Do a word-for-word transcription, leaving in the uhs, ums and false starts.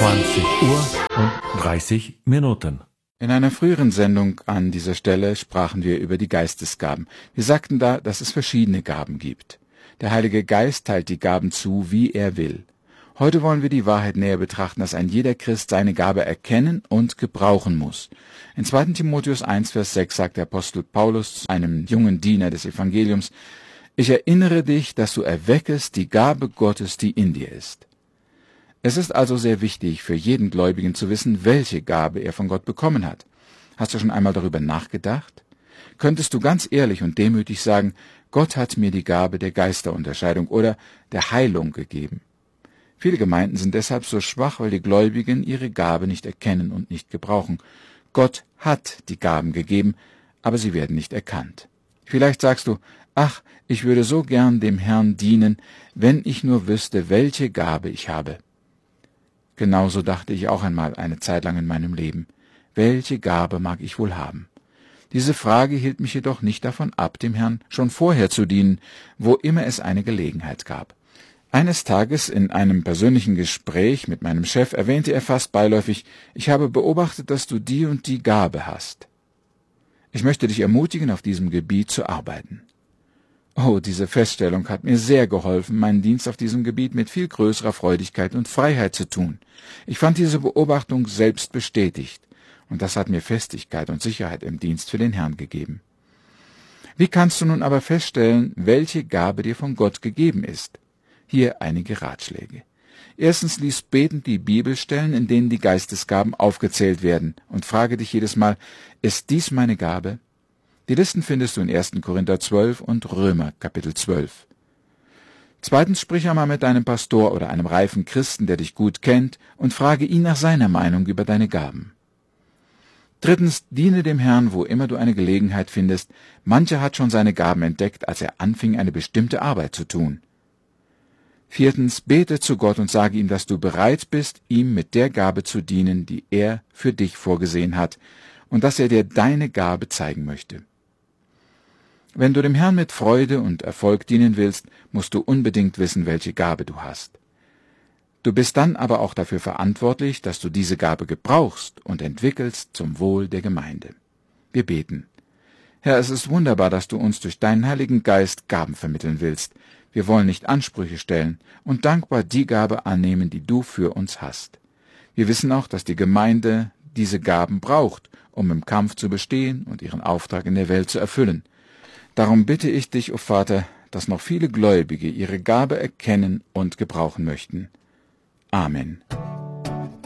zwanzig Uhr und dreißig Minuten. In einer früheren Sendung an dieser Stelle sprachen wir über die Geistesgaben. Wir sagten da, dass es verschiedene Gaben gibt. Der Heilige Geist teilt die Gaben zu, wie er will. Heute wollen wir die Wahrheit näher betrachten, dass ein jeder Christ seine Gabe erkennen und gebrauchen muss. In zweiten Timotheus eins, Vers sechs sagt der Apostel Paulus zu einem jungen Diener des Evangeliums: Ich erinnere dich, dass du erweckest die Gabe Gottes, die in dir ist. Es ist also sehr wichtig für jeden Gläubigen zu wissen, welche Gabe er von Gott bekommen hat. Hast du schon einmal darüber nachgedacht? Könntest du ganz ehrlich und demütig sagen, Gott hat mir die Gabe der Geisterunterscheidung oder der Heilung gegeben? Viele Gemeinden sind deshalb so schwach, weil die Gläubigen ihre Gabe nicht erkennen und nicht gebrauchen. Gott hat die Gaben gegeben, aber sie werden nicht erkannt. Vielleicht sagst du, ach, ich würde so gern dem Herrn dienen, wenn ich nur wüsste, welche Gabe ich habe. Genauso dachte ich auch einmal eine Zeit lang in meinem Leben. Welche Gabe mag ich wohl haben? Diese Frage hielt mich jedoch nicht davon ab, dem Herrn schon vorher zu dienen, wo immer es eine Gelegenheit gab. Eines Tages in einem persönlichen Gespräch mit meinem Chef erwähnte er fast beiläufig, ich habe beobachtet, dass du die und die Gabe hast. Ich möchte dich ermutigen, auf diesem Gebiet zu arbeiten. Oh, diese Feststellung hat mir sehr geholfen, meinen Dienst auf diesem Gebiet mit viel größerer Freudigkeit und Freiheit zu tun. Ich fand diese Beobachtung selbst bestätigt, und das hat mir Festigkeit und Sicherheit im Dienst für den Herrn gegeben. Wie kannst du nun aber feststellen, welche Gabe dir von Gott gegeben ist? Hier einige Ratschläge. Erstens, lies betend die Bibelstellen, in denen die Geistesgaben aufgezählt werden, und frage dich jedes Mal, ist dies meine Gabe? Die Listen findest du in ersten Korinther zwölf und Römer Kapitel zwölf. Zweitens, sprich einmal mit deinem Pastor oder einem reifen Christen, der dich gut kennt, und frage ihn nach seiner Meinung über deine Gaben. Drittens, diene dem Herrn, wo immer du eine Gelegenheit findest. Mancher hat schon seine Gaben entdeckt, als er anfing, eine bestimmte Arbeit zu tun. Viertens, bete zu Gott und sage ihm, dass du bereit bist, ihm mit der Gabe zu dienen, die er für dich vorgesehen hat, und dass er dir deine Gabe zeigen möchte. Wenn du dem Herrn mit Freude und Erfolg dienen willst, musst du unbedingt wissen, welche Gabe du hast. Du bist dann aber auch dafür verantwortlich, dass du diese Gabe gebrauchst und entwickelst zum Wohl der Gemeinde. Wir beten. Herr, es ist wunderbar, dass du uns durch deinen Heiligen Geist Gaben vermitteln willst. Wir wollen nicht Ansprüche stellen und dankbar die Gabe annehmen, die du für uns hast. Wir wissen auch, dass die Gemeinde diese Gaben braucht, um im Kampf zu bestehen und ihren Auftrag in der Welt zu erfüllen. Darum bitte ich dich, o Vater, dass noch viele Gläubige ihre Gabe erkennen und gebrauchen möchten. Amen.